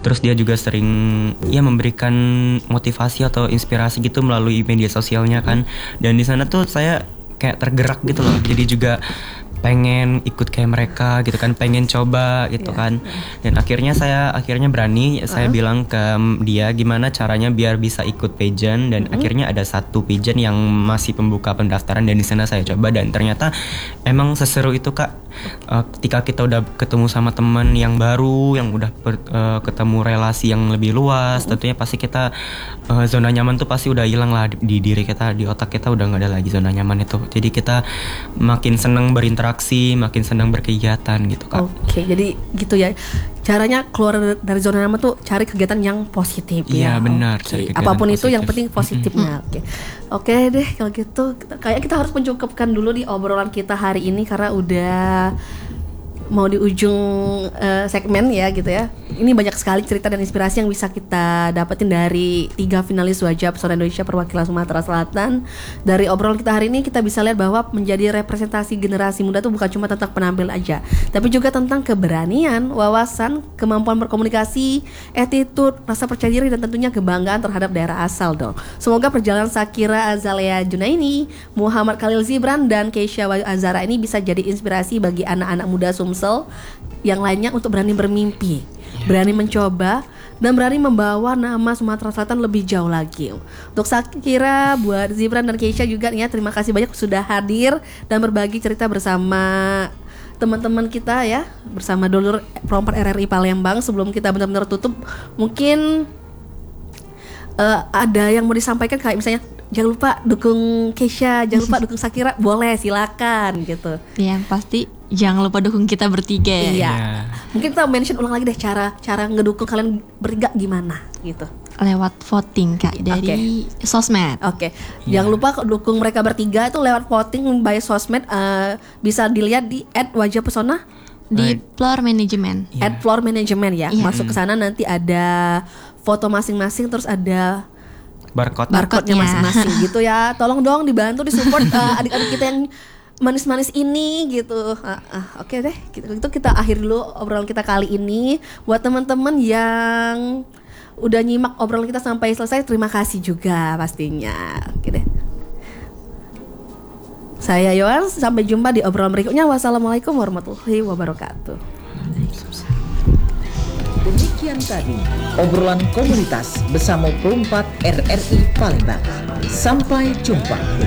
Terus dia juga sering ya memberikan motivasi atau inspirasi gitu melalui media sosialnya kan. Dan di sana tuh saya kayak tergerak gitu loh. Jadi juga pengen ikut kayak mereka gitu kan, pengen coba gitu kan. Dan akhirnya berani, saya bilang ke dia gimana caranya biar bisa ikut pageant. Dan akhirnya ada satu pageant yang masih pembuka pendaftaran, dan di sana saya coba, dan ternyata emang seseru itu Kak. Ketika kita udah ketemu sama teman yang baru, yang udah ketemu relasi yang lebih luas, tentunya pasti kita zona nyaman tuh pasti udah hilang lah di diri kita, di otak kita udah nggak ada lagi zona nyaman itu. Jadi kita makin seneng berinteraksi, makin senang berkegiatan gitu Kak. Oke, jadi gitu ya. Caranya keluar dari zona nyaman tuh cari kegiatan yang positif ya. Iya benar. Okay. Apapun positif. Itu yang penting positifnya. Oke deh kalau gitu. Kayak kita harus mencukupkan dulu di obrolan kita hari ini karena udah mau di ujung segmen ya gitu ya. Ini banyak sekali cerita dan inspirasi yang bisa kita dapetin dari 3 finalis Wajah Pesona Indonesia perwakilan Sumatera Selatan. Dari obrolan kita hari ini kita bisa lihat bahwa menjadi representasi generasi muda itu bukan cuma tentang penampilan aja, tapi juga tentang keberanian, wawasan, kemampuan berkomunikasi, attitude, rasa percaya diri, dan tentunya kebanggaan terhadap daerah asal dong. Semoga perjalanan Sakira Azalea Junaini, Muhammad Khalil Zibran, dan Keisha Azara ini bisa jadi inspirasi bagi anak-anak muda Sumsel yang lainnya untuk berani bermimpi, berani mencoba, dan berani membawa nama Sumatera Selatan lebih jauh lagi. Untuk Sakira, buat Zibran dan Keisha juga ya, terima kasih banyak sudah hadir dan berbagi cerita bersama teman-teman kita ya, bersama Dulur Promper RRI Palembang. Sebelum kita benar-benar tutup, mungkin ada yang mau disampaikan, kayak misalnya jangan lupa dukung Keisha, jangan lupa dukung Sakira, boleh silakan gitu. Yang pasti jangan lupa dukung kita bertiga ya. Iya. Mungkin kita mention ulang lagi deh cara ngedukung kalian bertiga gimana gitu. Lewat voting Kak dari sosmed. Jangan lupa dukung mereka bertiga itu lewat voting by sosmed, bisa dilihat di @wajahpesona di floor management. @floor management ya. Masuk ke sana nanti ada foto masing-masing, terus ada barcode-nya masing-masing gitu ya. Tolong dong dibantu disupport adik-adik kita yang manis-manis ini gitu. Oke deh, gitu kita akhir dulu obrolan kita kali ini. Buat teman-teman yang udah nyimak obrolan kita sampai selesai, terima kasih juga pastinya. Oke deh. Saya Yohan, sampai jumpa di obrolan berikutnya. Wassalamualaikum warahmatullahi wabarakatuh. Demikian tadi obrolan komunitas bersama Perumpat RRI Palembang. Sampai jumpa.